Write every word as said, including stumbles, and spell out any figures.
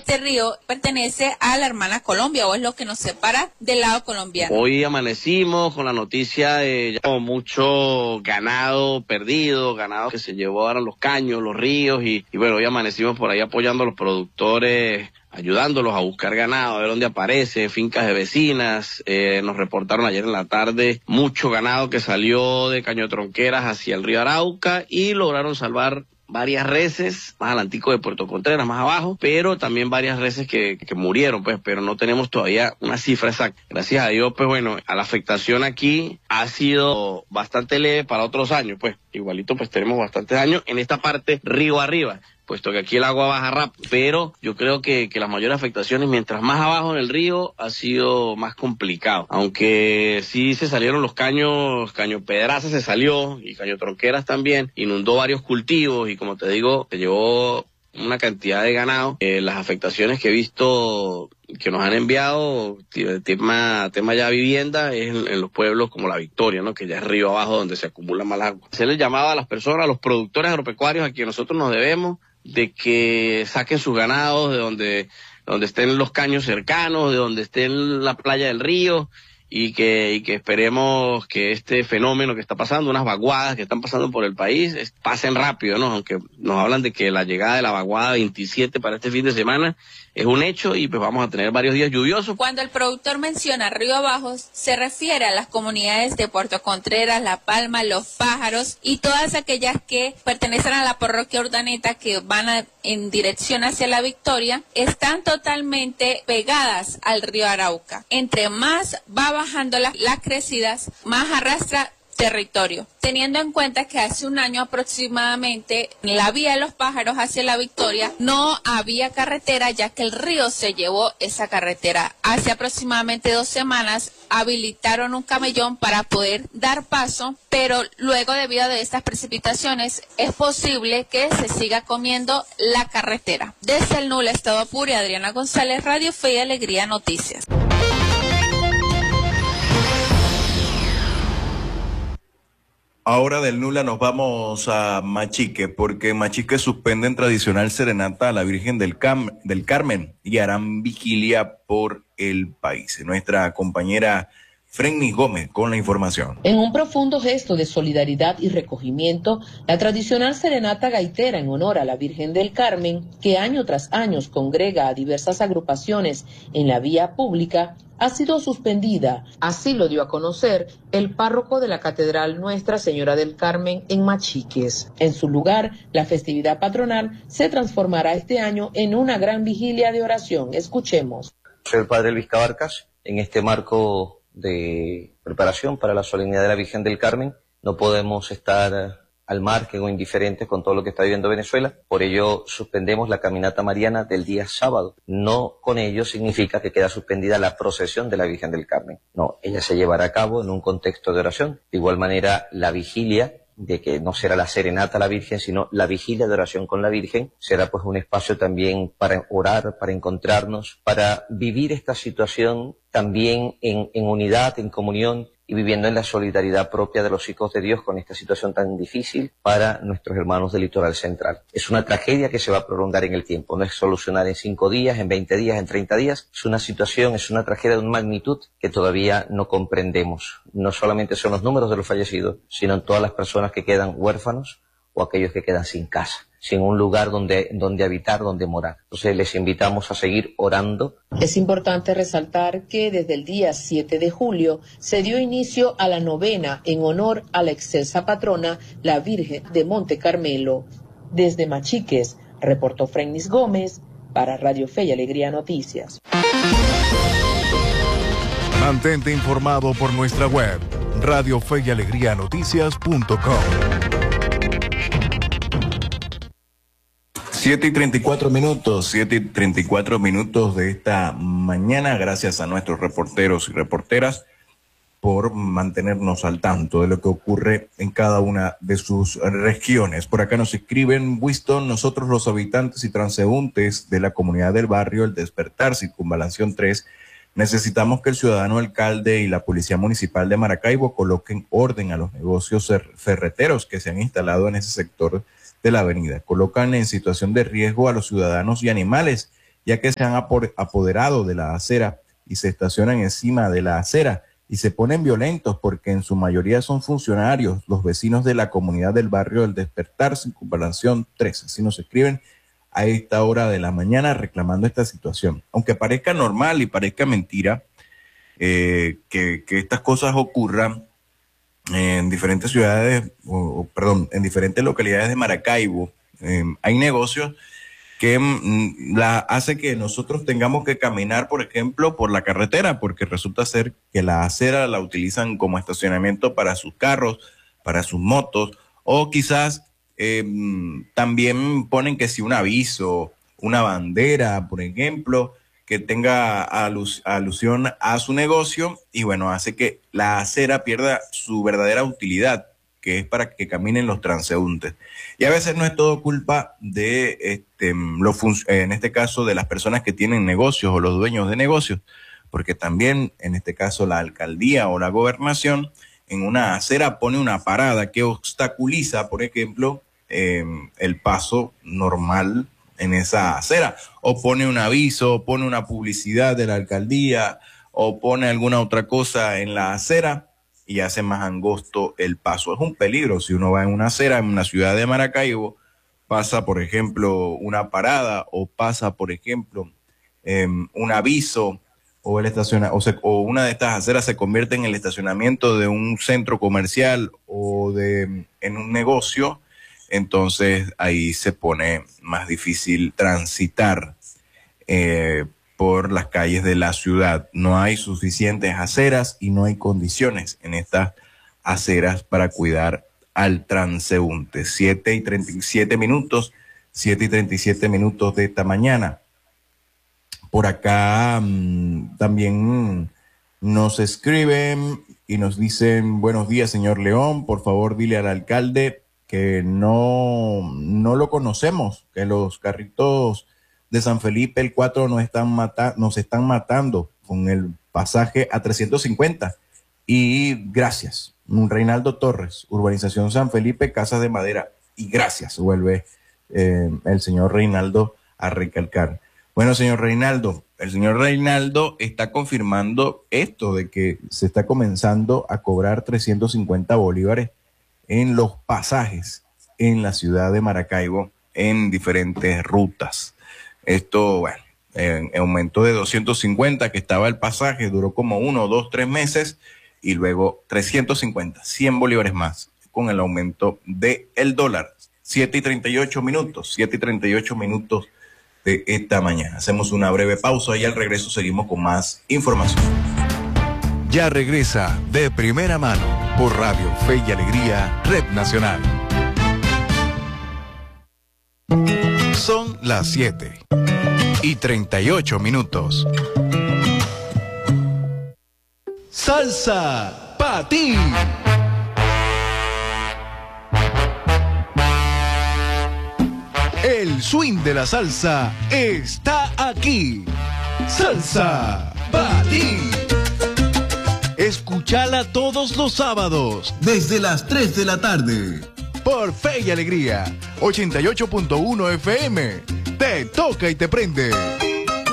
este río pertenece a la hermana Colombia, o es lo que nos separa del lado colombiano. Hoy amanecimos con la noticia de ya mucho ganado perdido, ganado que se llevaron los caños, los ríos, y, y bueno, hoy amanecimos por ahí apoyando a los productores, ayudándolos a buscar ganado, a ver dónde aparece, fincas de vecinas. Eh, nos reportaron ayer en la tarde mucho ganado que salió de Cañotronqueras hacia el río Arauca y lograron salvar varias reses, más adelantico de Puerto Contreras, más abajo, pero también varias reses que, que murieron, pues, pero no tenemos todavía una cifra exacta. Gracias a Dios, pues bueno, la afectación aquí ha sido bastante leve para otros años, pues, igualito pues tenemos bastantes años en esta parte río arriba, puesto que aquí el agua baja rápido, pero yo creo que, que las mayores afectaciones, mientras más abajo en el río, ha sido más complicado, aunque sí se salieron los caños, Caño Pedraza se salió, y Caño Tronqueras también, inundó varios cultivos, y como te digo, se llevó una cantidad de ganado. Eh, las afectaciones que he visto que nos han enviado, tema, tema ya vivienda, es en, en los pueblos como La Victoria, ¿no? Que ya es río abajo donde se acumula mal agua. Se les llamaba a las personas, a los productores agropecuarios a quienes nosotros nos debemos, de que saquen sus ganados de donde, donde estén los caños cercanos, de donde esté la playa del río, y que, y que esperemos que este fenómeno que está pasando, unas vaguadas que están pasando por el país, es, pasen rápido, ¿no? Aunque nos hablan de que la llegada de la vaguada veintisiete para este fin de semana es un hecho, y pues vamos a tener varios días lluviosos. Cuando el productor menciona río abajo, se refiere a las comunidades de Puerto Contreras, La Palma, Los Pájaros y todas aquellas que pertenecen a la parroquia Urdaneta, que van a, en dirección hacia La Victoria, están totalmente pegadas al río Arauca. Entre más va bajando las, las crecidas, más arrastra territorio, teniendo en cuenta que hace un año aproximadamente en la vía de Los Pájaros hacia La Victoria no había carretera, ya que el río se llevó esa carretera. Hace aproximadamente dos semanas habilitaron un camellón para poder dar paso, pero luego, debido a estas precipitaciones, es posible que se siga comiendo la carretera. Desde el Nula, Estado Apure, Adriana González, Radio Fe y Alegría Noticias. Ahora del Nula nos vamos a Machique, porque en Machique suspenden tradicional serenata a la Virgen del, Cam del Carmen y harán vigilia por el país. Nuestra compañera Frenny Gómez con la información. En un profundo gesto de solidaridad y recogimiento, la tradicional serenata gaitera en honor a la Virgen del Carmen, que año tras año congrega a diversas agrupaciones en la vía pública, ha sido suspendida. Así lo dio a conocer el párroco de la Catedral Nuestra Señora del Carmen en Machiques. En su lugar, la festividad patronal se transformará este año en una gran vigilia de oración. Escuchemos. Soy el padre Luis Cabarcas. En este marco de preparación para la solemnidad de la Virgen del Carmen, no podemos estar al margen o indiferentes con todo lo que está viviendo Venezuela. Por ello suspendemos la caminata mariana del día sábado. No con ello significa que queda suspendida la procesión de la Virgen del Carmen. No, ella se llevará a cabo en un contexto de oración. De igual manera, la vigilia, de que no será la serenata a la Virgen, sino la vigilia de oración con la Virgen, será pues un espacio también para orar, para encontrarnos, para vivir esta situación también en, en unidad, en comunión, y viviendo en la solidaridad propia de los hijos de Dios con esta situación tan difícil para nuestros hermanos del litoral central. Es una tragedia que se va a prolongar en el tiempo, no es solucionar en cinco días, en veinte días, en treinta días, es una situación, es una tragedia de una magnitud que todavía no comprendemos. No solamente son los números de los fallecidos, sino en todas las personas que quedan huérfanos o aquellos que quedan sin casa, sin un lugar donde, donde habitar, donde morar. Entonces les invitamos a seguir orando. Es importante resaltar que desde el día siete de julio se dio inicio a la novena en honor a la excelsa patrona, la Virgen de Monte Carmelo. Desde Machiques, reportó Frennis Gómez para Radio Fe y Alegría Noticias. Mantente informado por nuestra web, radio fe y alegría noticias punto com. siete y treinta y cuatro minutos, siete y treinta y cuatro minutos de esta mañana. Gracias a nuestros reporteros y reporteras por mantenernos al tanto de lo que ocurre en cada una de sus regiones. Por acá nos escriben: Winston, nosotros los habitantes y transeúntes de la comunidad del barrio El Despertar, Circunvalación tres, necesitamos que el ciudadano alcalde y la Policía Municipal de Maracaibo coloquen orden a los negocios ferreteros que se han instalado en ese sector de la avenida. Colocan en situación de riesgo a los ciudadanos y animales ya que se han apoderado de la acera y se estacionan encima de la acera y se ponen violentos porque en su mayoría son funcionarios, los vecinos de la comunidad del barrio del Despertar, Circunvalación tres. Así nos escriben a esta hora de la mañana reclamando esta situación. Aunque parezca normal y parezca mentira eh, que, que estas cosas ocurran en diferentes ciudades, o, o, perdón, en diferentes localidades de Maracaibo, eh, hay negocios que mm, la, hace que nosotros tengamos que caminar, por ejemplo, por la carretera, porque resulta ser que la acera la utilizan como estacionamiento para sus carros, para sus motos, o quizás eh, también ponen que si un aviso, una bandera, por ejemplo, que tenga alus, alusión a su negocio, y bueno, hace que la acera pierda su verdadera utilidad, que es para que caminen los transeúntes. Y a veces no es todo culpa de, este, los en este caso, de las personas que tienen negocios o los dueños de negocios, porque también, en este caso, la alcaldía o la gobernación, en una acera pone una parada que obstaculiza, por ejemplo, eh, el paso normal en esa acera, o pone un aviso, o pone una publicidad de la alcaldía, o pone alguna otra cosa en la acera, y hace más angosto el paso. Es un peligro si uno va en una acera en una ciudad de Maracaibo, pasa, por ejemplo, una parada o pasa, por ejemplo, eh, un aviso o, el estaciona, o, se, o una de estas aceras se convierte en el estacionamiento de un centro comercial o de en un negocio, entonces ahí se pone más difícil transitar eh, por las calles de la ciudad. No hay suficientes aceras y no hay condiciones en estas aceras para cuidar al transeúnte. siete y treinta y siete minutos, siete y treinta y siete minutos de esta mañana. Por acá mmm, también nos escriben y nos dicen: buenos días, señor León, por favor dile al alcalde que no, no lo conocemos, que los carritos de San Felipe el cuatro nos están, mata nos están matando con el pasaje a trescientos cincuenta. Y gracias. Reinaldo Torres, Urbanización San Felipe, Casas de Madera. Y gracias, vuelve eh, el señor Reinaldo a recalcar. Bueno, señor Reinaldo, el señor Reinaldo está confirmando esto de que se está comenzando a cobrar trescientos cincuenta bolívares en los pasajes en la ciudad de Maracaibo en diferentes rutas. Esto, bueno, en, en aumento de doscientos cincuenta que estaba el pasaje, duró como uno, dos, tres meses, y luego trescientos cincuenta, cien bolívares más, con el aumento del dólar. siete y treinta y ocho minutos, siete y treinta y ocho minutos de esta mañana. Hacemos una breve pausa y al regreso seguimos con más información. Ya regresa De Primera Mano por Radio Fe y Alegría, Red Nacional. Son las siete y treinta y ocho minutos. Salsa pa' ti. El swing de la salsa está aquí. Salsa pa' ti. Escúchala todos los sábados desde las tres de la tarde. Por Fe y Alegría, ochenta y ocho punto uno F M. Te toca y te prende.